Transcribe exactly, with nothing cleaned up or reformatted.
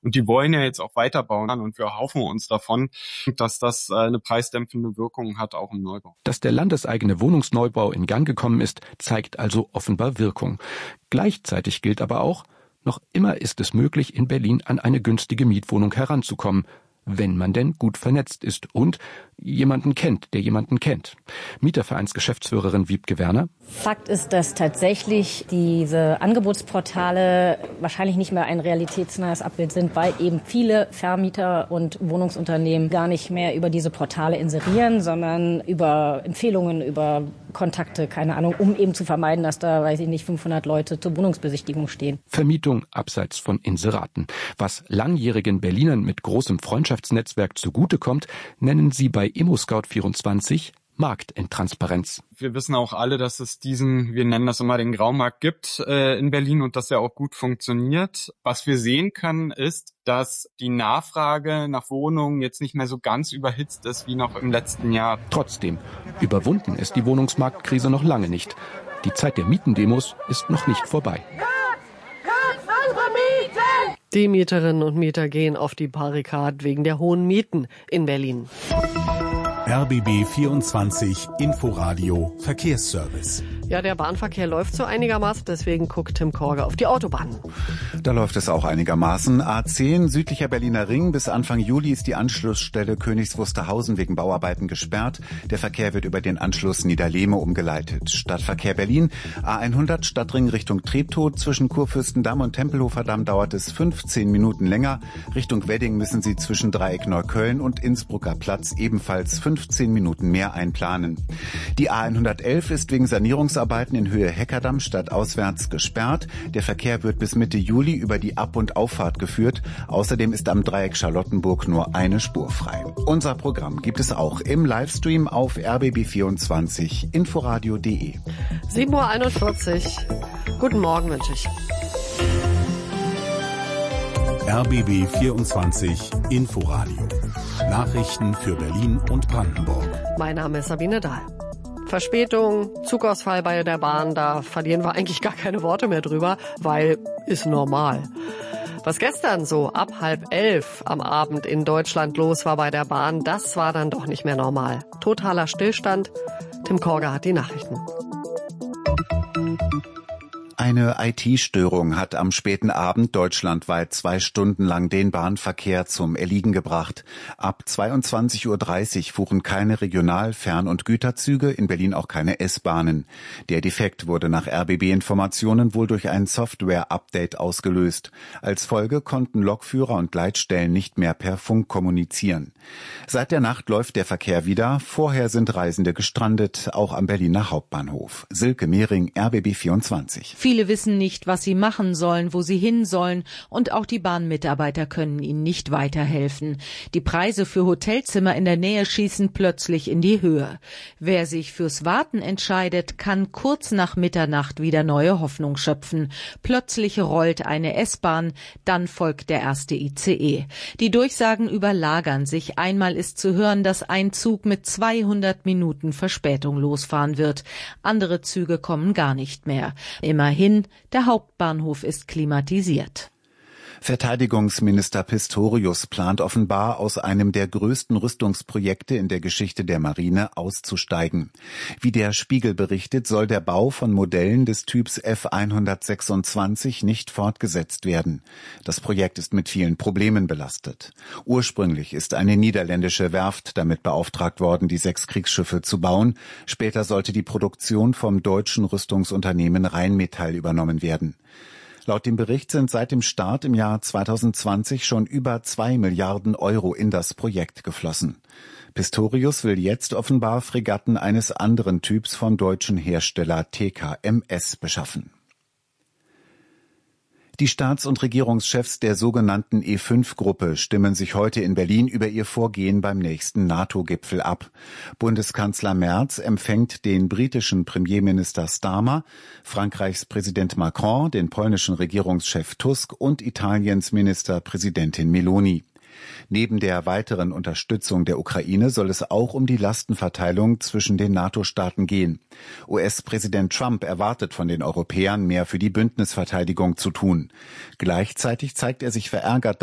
Und die wollen ja jetzt auch weiterbauen und wir hoffen uns davon, dass das eine preisdämpfende Wirkung hat, auch im Neubau. Dass der landeseigene Wohnungsneubau in Gang gekommen ist, zeigt also offenbar Wirkung. Gleichzeitig gilt aber auch, noch immer ist es möglich, in Berlin an eine günstige Mietwohnung heranzukommen, wenn man denn gut vernetzt ist und jemanden kennt, der jemanden kennt. Mietervereinsgeschäftsführerin Wiebke Werner. Fakt ist, dass tatsächlich diese Angebotsportale wahrscheinlich nicht mehr ein realitätsnahes Abbild sind, weil eben viele Vermieter und Wohnungsunternehmen gar nicht mehr über diese Portale inserieren, sondern über Empfehlungen, über Kontakte, keine Ahnung, um eben zu vermeiden, dass da, weiß ich nicht, fünfhundert Leute zur Wohnungsbesichtigung stehen. Vermietung abseits von Inseraten. Was langjährigen Berlinern mit großem Freundschaftsnetzwerk zugutekommt, nennen sie bei ImmoScout vierundzwanzig Marktintransparenz. Wir wissen auch alle, dass es diesen, wir nennen das immer den Graumarkt gibt äh, in Berlin und dass er auch gut funktioniert. Was wir sehen können, ist, dass die Nachfrage nach Wohnungen jetzt nicht mehr so ganz überhitzt ist wie noch im letzten Jahr. Trotzdem, überwunden ist die Wohnungsmarktkrise noch lange nicht. Die Zeit der Mietendemos ist noch nicht vorbei. Die Mieterinnen und Mieter gehen auf die Barrikaden wegen der hohen Mieten in Berlin. R B B vierundzwanzig Inforadio Verkehrsservice. Ja, der Bahnverkehr läuft so einigermaßen, deswegen guckt Tim Korge auf die Autobahnen. Da läuft es auch einigermaßen. A zehn, südlicher Berliner Ring. Bis Anfang Juli ist die Anschlussstelle Königs Wusterhausen wegen Bauarbeiten gesperrt. Der Verkehr wird über den Anschluss Niederlehme umgeleitet. Stadtverkehr Berlin, A hundert, Stadtring Richtung Treptow. Zwischen Kurfürstendamm und Tempelhofer Damm dauert es fünfzehn Minuten länger. Richtung Wedding müssen Sie zwischen Dreieck Neukölln und Innsbrucker Platz ebenfalls fünfzehn Minuten mehr einplanen. Die A hundertelf ist wegen Sanierungsarbeiten in Höhe Heckerdamm stadtauswärts gesperrt. Der Verkehr wird bis Mitte Juli über die Ab- und Auffahrt geführt. Außerdem ist am Dreieck Charlottenburg nur eine Spur frei. Unser Programm gibt es auch im Livestream auf r b b vierundzwanzig inforadio punkt de. sieben Uhr einundvierzig. Guten Morgen wünsche ich. R B B vierundzwanzig Inforadio. Nachrichten für Berlin und Brandenburg. Mein Name ist Sabine Dahl. Verspätung, Zugausfall bei der Bahn, da verlieren wir eigentlich gar keine Worte mehr drüber, weil ist normal. Was gestern so ab halb elf am Abend in Deutschland los war bei der Bahn, das war dann doch nicht mehr normal. Totaler Stillstand. Tim Korge hat die Nachrichten. Eine I T-Störung hat am späten Abend deutschlandweit zwei Stunden lang den Bahnverkehr zum Erliegen gebracht. Ab zweiundzwanzig Uhr dreißig fuhren keine Regional-, Fern- und Güterzüge, in Berlin auch keine S-Bahnen. Der Defekt wurde nach R B B-Informationen wohl durch ein Software-Update ausgelöst. Als Folge konnten Lokführer und Leitstellen nicht mehr per Funk kommunizieren. Seit der Nacht läuft der Verkehr wieder. Vorher sind Reisende gestrandet, auch am Berliner Hauptbahnhof. Silke Mehring, R B B vierundzwanzig. Viele wissen nicht, was sie machen sollen, wo sie hin sollen, und auch die Bahnmitarbeiter können ihnen nicht weiterhelfen. Die Preise für Hotelzimmer in der Nähe schießen plötzlich in die Höhe. Wer sich fürs Warten entscheidet, kann kurz nach Mitternacht wieder neue Hoffnung schöpfen. Plötzlich rollt eine S-Bahn, dann folgt der erste I C E. Die Durchsagen überlagern sich. Einmal ist zu hören, dass ein Zug mit zweihundert Minuten Verspätung losfahren wird. Andere Züge kommen gar nicht mehr. Immerhin, der Hauptbahnhof ist klimatisiert. Verteidigungsminister Pistorius plant offenbar, aus einem der größten Rüstungsprojekte in der Geschichte der Marine auszusteigen. Wie der Spiegel berichtet, soll der Bau von Modellen des Typs F hundertsechsundzwanzig nicht fortgesetzt werden. Das Projekt ist mit vielen Problemen belastet. Ursprünglich ist eine niederländische Werft damit beauftragt worden, die sechs Kriegsschiffe zu bauen. Später sollte die Produktion vom deutschen Rüstungsunternehmen Rheinmetall übernommen werden. Laut dem Bericht sind seit dem Start im Jahr zweitausendzwanzig schon über zwei Milliarden Euro in das Projekt geflossen. Pistorius will jetzt offenbar Fregatten eines anderen Typs vom deutschen Hersteller T K M S beschaffen. Die Staats- und Regierungschefs der sogenannten E fünf Gruppe stimmen sich heute in Berlin über ihr Vorgehen beim nächsten NATO-Gipfel ab. Bundeskanzler Merz empfängt den britischen Premierminister Starmer, Frankreichs Präsident Macron, den polnischen Regierungschef Tusk und Italiens Ministerpräsidentin Meloni. Neben der weiteren Unterstützung der Ukraine soll es auch um die Lastenverteilung zwischen den NATO-Staaten gehen. U S-Präsident Trump erwartet von den Europäern, mehr für die Bündnisverteidigung zu tun. Gleichzeitig zeigt er sich verärgert